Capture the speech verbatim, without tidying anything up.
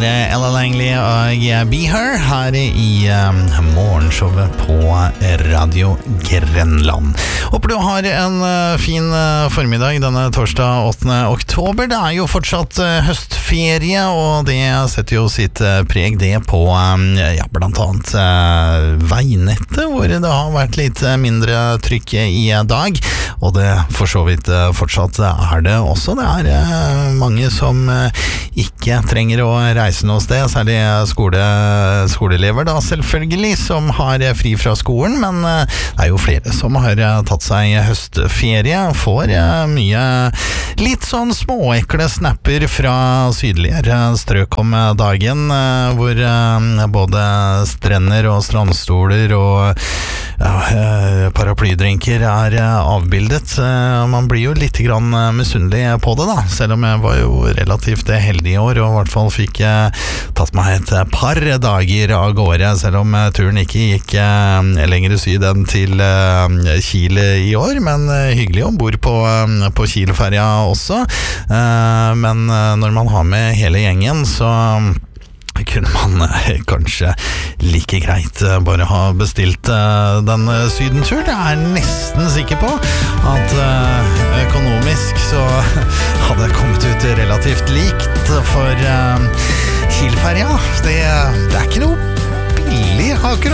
var Ella Langley og Be Her her i um, morgenshowet på Radio Grenland. Håper du har en uh, fin uh, formiddag denne torsdag åttende oktober. Det er jo fortsatt uh, høstferie, og det setter jo sitt uh, preg det på um, ja, blant annet uh, veinettet, hvor det har vært litt uh, mindre trykk i dag, og det for så vidt uh, fortsatt er det også. Det er uh, mange som uh, ikke trenger å reise noe sted, særlig skole, skoleelever da, selvfølgelig, som har uh, fri fra skolen, men uh, det er jo flere som har uh, tatt seg høstferie, får uh, mye litt sånn småekle snapper fra sydligere strøk om dagen, uh, hvor uh, både strender og strandstoler og ja, uh, paraplydrinker er uh, avbildet. Uh, man blir jo litt grann uh, misunnelig på det da, selv om jeg var jo relativt heldig i år, og i hvert fall fikk jeg uh, tatt meg et par dager av gårde, selv om uh, turen ikke gikk uh, lenger syd enn til uh, Kiel i år, men uh, hyggelig ombord på, uh, på Kiel-ferja også. Uh, men uh, når man har med hele gjengen, så kunne man uh, kanskje like greit uh, bare ha bestilt uh, den uh, sydentur. Det er nesten sikker på at uh, økonomisk så hadde det kommet ut relativt likt for uh, Kiel-ferja. Det, det er ikke noe billig akkurat.